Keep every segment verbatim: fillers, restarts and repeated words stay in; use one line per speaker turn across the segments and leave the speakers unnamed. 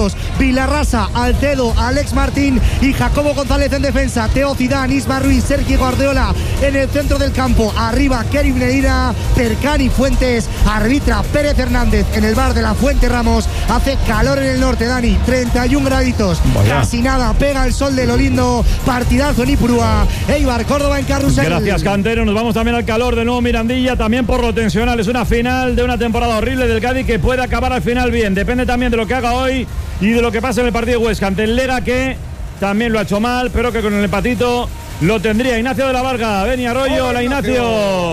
Vilarrasa, Alcedo, Alex Martín y Jacobo González en defensa. Teo Zidane, Isma Ruiz, Sergio Guardiola en el centro del campo. Arriba Kerim Neira, Cercani Fuentes, arbitra Pérez Hernández en el bar de la Fuente Ramos. Hace calor en el norte, Dani, treinta y un graditos. Vaya. Casi nada, pega el sol de lo lindo. Partidazo en Ipurúa. Eibar, Córdoba en Carrusel.
Gracias, Cantero. Nos vamos también al calor de nuevo Mirandilla, también por lo tensional. Es una final de una temporada horrible del Cádiz que puede acabar al final bien. Depende también de lo que haga hoy y de lo que pasa en el partido de Huesca ante el Lega, que también lo ha hecho mal, pero que con el empatito lo tendría. Ignacio de la Varga, Beni Arroyo. Hola, Ignacio.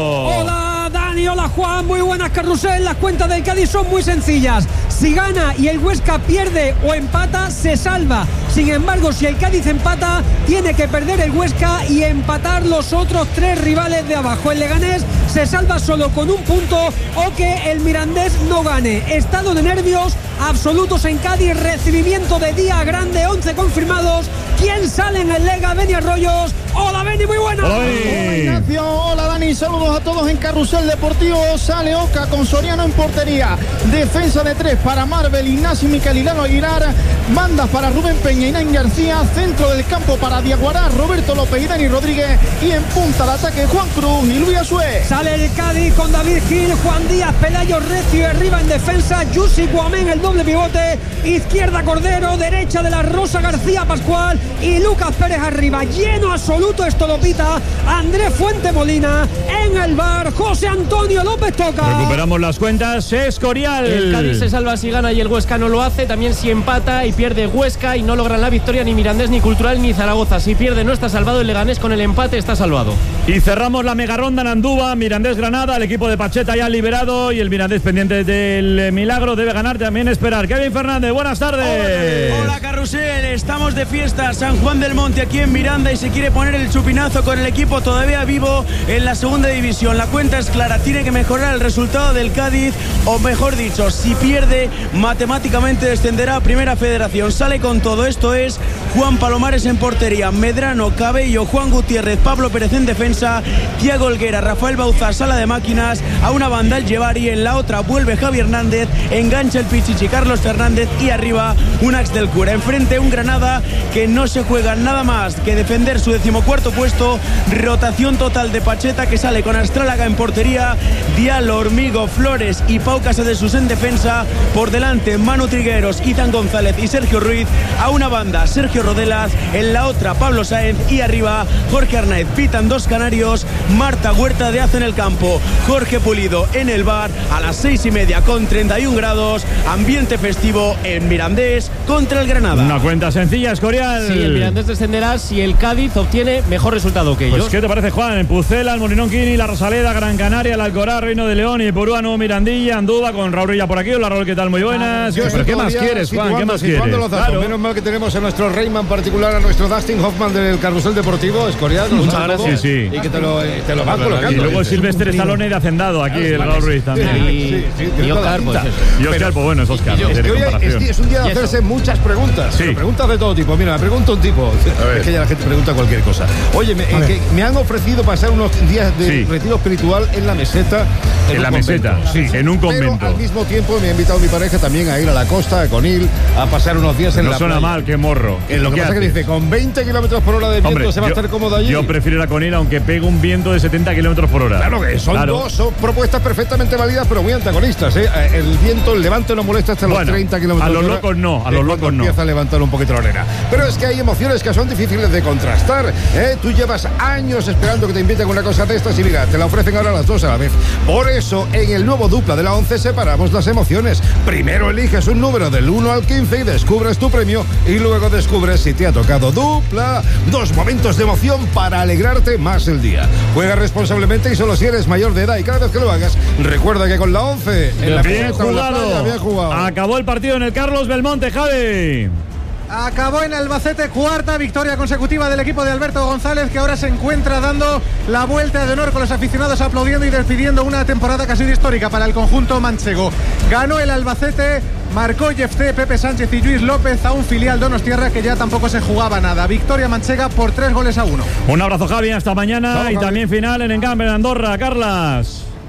Hola, Dani. Hola, Juan. Muy buenas, Carrusel. Las cuentas del Cádiz son muy sencillas. Si gana y el Huesca pierde o empata, se salva. Sin embargo, si el Cádiz empata, tiene que perder el Huesca y empatar los otros tres rivales de abajo. El Leganés se salva solo con un punto o que el Mirandés no gane. Estado de nervios absolutos en Cádiz. Recibimiento de día grande, once confirmados. ¿Quién sale en el Lega? Beni Arroyos. Hola, Beni, muy buena.
Hola,
Hola, Ignacio. Hola, Dani. Saludos a todos en Carrusel Deportivo. Sale Oca con Soriano en portería. Defensa de tres para Marvel, Ignacio, Micaelilano Aguilar. Bandas para Rubén Peña y Nain García. Centro del campo para Diaguará, Roberto López y Dani Rodríguez. Y en punta de ataque Juan Cruz y Luis Azué.
Sale el Cádiz con David Gil, Juan Díaz, Pelayo, Recio y arriba en defensa Yusi Guamén, el doble pivote. Izquierda Cordero, derecha de la Rosa García Pascual y Lucas Pérez arriba. Lleno absoluto Estolopita. Andrés Fuente Molina en el bar. José Antonio López Toca.
Recuperamos las cuentas. Escorial.
El Cádiz se salva si gana y el Huesca no lo hace. También si empata y pierde Huesca y no logran la victoria ni Mirandés, ni Cultural, ni Zaragoza. Si pierde no está salvado. El Leganés con el empate está salvado.
Y cerramos la mega ronda en Andúba. Mirandés Granada. El equipo de Pacheta ya liberado y el Mirandés pendiente del milagro. Debe ganar, también esperar. Kevin Fernández, buenas tardes.
Hola, Hola Carrusel. Estamos de fiesta. San Juan del Monte aquí en Miranda y se quiere poner el chupinazo con el equipo todavía vivo en la segunda división. La cuenta es clara. Tiene que mejorar el resultado del Cádiz, o mejor dicho, si pierde, matemáticamente descenderá a Primera Federación. Sale con todo. Esto es Juan Palomares en portería, Medrano, Cabello, Juan Gutiérrez, Pablo Pérez en defensa, Tiago Olguera, Rafael Bauzá, sala de máquinas. A una banda el Llevari, en la otra vuelve Javi Hernández, engancha el Pichichi Carlos Fernández y arriba un Ax del Cura. Enfrente un Granada que no se juega nada más que defender su decimocuarto puesto. Rotación total de Pacheta, que sale con Astrálaga en portería, Diallo, Hormigo, Flores y Pau Casadesus en defensa. Por delante Manu Trigueros, Izan González y Sergio Ruiz. A una banda Sergio Rodelas, en la otra Pablo Sáenz y arriba Jorge Arnaez. Pitan dos canarios, Marta Huerta de Aza en el campo, Jorge Pulido en el bar. A las seis y media con treinta y un grados, ambiente festivo en Mirandés contra el Granada.
Una cuenta sencilla, Escorial.
Sí, el Mirandés descenderá si el Cádiz obtiene mejor resultado que ellos.
Pues, ¿qué te parece, Juan? En Pucela, el Molinón Quini, la Rosaleda, Gran Canaria, el Alcorá, Reino de León y Porúa, Nuevo Mirandilla, Andúba, con Raúl Rilla por aquí. Hola, Raúl, ¿qué tal? Muy buenas.
Yo
¿Pero qué más quieres, Juan? ¿Qué más quieres?
Los datos. Claro. Menos mal que tenemos a nuestro Reyman particular, a nuestro Dustin Hoffman del Carrusel Deportivo, Escorial.
Muchas gracias. Sí, sí.
Y que te lo, te lo van colocando.
Y luego Silvestre Stallone de Hacendado, aquí el Raúl Ruiz también.
Y, sí, sí, y Oscar, pues eso.
Y Oscar, pues bueno, es Oscar.
Es, que hoy es, es un día de hacerse muchas preguntas.
Sí.
Preguntas de todo tipo. Mira, me pregunta un tipo. Es que ya la gente pregunta cualquier cosa. Oye, me, eh, que me han ofrecido pasar unos días de sí. retiro espiritual en la meseta.
En, en la convento. meseta, sí, en un convento.
Pero al mismo tiempo me ha invitado mi pareja también a ir a la costa, a Conil, a pasar unos días en
no
la
suena
playa.
mal, qué morro.
Es lo que pasa es que dice, con veinte kilómetros por hora de viento. Hombre, se va a estar cómodo allí.
Yo prefiero ir a Conil aunque pegue un viento de setenta kilómetros por hora.
Claro que son claro. dos son propuestas perfectamente válidas, pero muy antagonistas, ¿eh? El viento, el levante no molesta hasta bueno, los treinta kilómetros
por hora. A los locos no, a los locos no.
Empieza a levantar un poquito la arena. Pero es que hay emociones que son difíciles de contrastar, ¿eh? Tú llevas años esperando que te inviten a una cosa de estas y mira, te la ofrecen ahora las dos a la vez. Por eso, en el nuevo Dupla de la once separamos las emociones. Primero eliges un número del uno al quince y descubres tu premio y luego descubres si te ha tocado Dupla. Dos momentos de emoción para alegrarte más el día. Juega responsablemente y solo si eres mayor de edad, y cada vez que lo hagas, recuerda que con la once en la
bien jugado.
La playa, bien jugado.
Acabó el partido en el Carlos Belmonte, Javi.
Acabó en Albacete, cuarta victoria consecutiva del equipo de Alberto González, que ahora se encuentra dando la vuelta de honor con los aficionados aplaudiendo y despidiendo una temporada que ha sido histórica para el conjunto manchego. Ganó el Albacete, marcó Jefté, Pepe Sánchez y Luis López a un filial donostiarra que ya tampoco se jugaba nada. Victoria manchega por tres goles a uno.
Un abrazo, Javi, hasta mañana. Chau, y Javi. También final en Encamp, en Andorra, Carlas.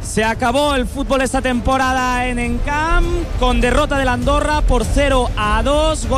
Se acabó el fútbol esta temporada en Encamp con derrota del Andorra por cero a dos.